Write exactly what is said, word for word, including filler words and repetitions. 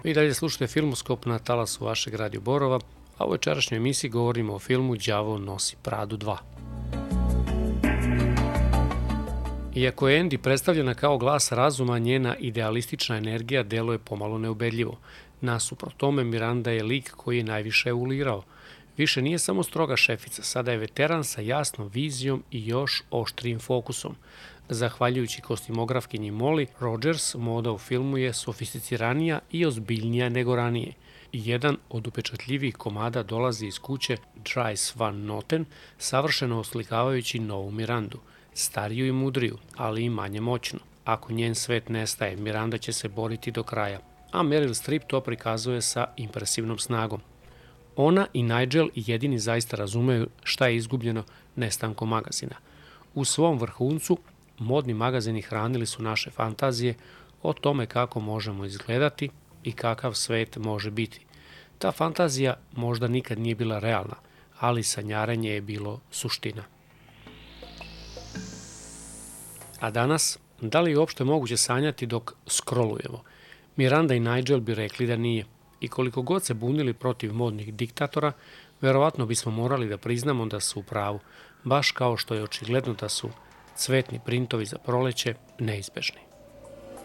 Vi dalje slušate Filmoskop na talasu vašeg Radio Borova, a u večerašnjoj emisiji govorimo o filmu Đavo nosi Pradu dva. Iako je Andy predstavljena kao glas razuma, njena idealistična energija deluje pomalo neubedljivo. Nasuprot tome, Miranda je lik koji je najviše ulirao. Više nije samo stroga šefica, sada je veteran sa jasnom vizijom i još oštrijim fokusom. Zahvaljujući kostimografkinji Molly Rogers, moda u filmu je sofisticiranija i ozbiljnija nego ranije. Jedan od upečatljivijih komada dolazi iz kuće Dries Van Noten, savršeno oslikavajući novu Mirandu. Stariju i mudriju, ali i manje moćnu. Ako njen svet nestaje, Miranda će se boriti do kraja, a Meryl Streep to prikazuje sa impresivnom snagom. Ona i Nigel jedini zaista razumeju šta je izgubljeno nestankom magazina. U svom vrhuncu, modni magazini hranili su naše fantazije o tome kako možemo izgledati i kakav svet može biti. Ta fantazija možda nikad nije bila realna, ali sanjarenje je bilo suština. A danas, da li je uopšte moguće sanjati dok scrollujemo? Miranda i Nigel bi rekli da nije. I koliko god se bunili protiv modnih diktatora, verovatno bismo morali da priznamo da su u pravu, baš kao što je očigledno da su cvetni printovi za proleće neizbežni.